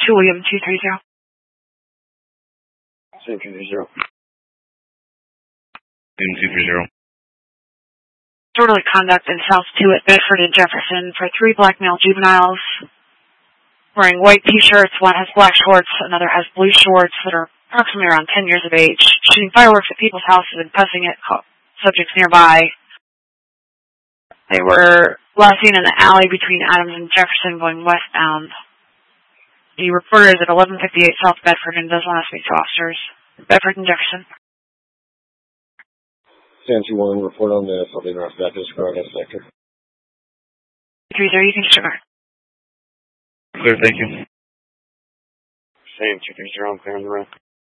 2 William 230. Same 230. William 230. Disorderly conduct in South 2 at Bedford and Jefferson for 3 black male juveniles wearing white t-shirts. One has black shorts, another has blue shorts that are approximately around 10 years of age, shooting fireworks at people's houses and cussing at subjects nearby. They were last seen in the alley between Adams and Jefferson going westbound. The reporter is at 1158 South Bedford and does want to speak to officers. Bedford and Jefferson. Stand 2-1, report on this. I'll be around back to the square next sector. 30, you can start. Clear, thank you. Same 230, I'm clearing the room.